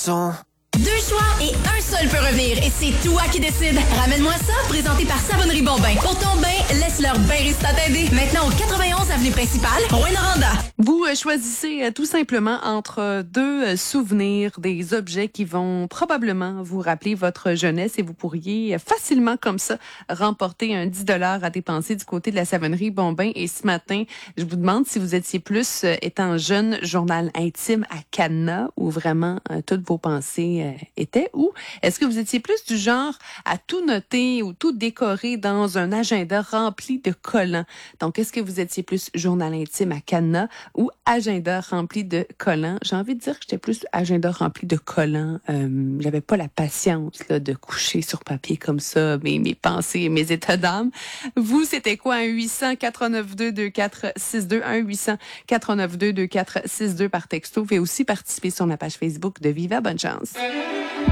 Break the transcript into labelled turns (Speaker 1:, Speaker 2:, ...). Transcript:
Speaker 1: sont...
Speaker 2: Deux choix et un seul peut revenir. Et c'est toi qui décides. Ramène-moi ça, présenté par Savonnerie Bombin. Pour ton bain, laisse leur bain Rista t'aider. Maintenant au 91 avenue principale, Rouyn-Noranda.
Speaker 3: Vous choisissez tout simplement entre deux souvenirs, des objets qui vont probablement vous rappeler votre jeunesse et vous pourriez facilement comme ça remporter un 10 $ à dépenser du côté de la Savonnerie Bombin. Et ce matin, je vous demande si vous étiez plus, étant jeune, journal intime à cadenas où vraiment toutes vos pensées étaient, ou est-ce que vous étiez plus du genre à tout noter ou tout décorer dans un agenda rempli de collants? Donc, est-ce que vous étiez plus journal intime à cadenas ou agenda rempli de collants? J'ai envie de dire que j'étais plus agenda rempli de collants. J'avais pas la patience là, de coucher sur papier comme ça mes pensées et mes états d'âme. Vous, c'était quoi? 1-800-492-2462, 1-800-492-2462 par texto. Vous pouvez aussi participer sur la page Facebook de Viva Bonne Chance.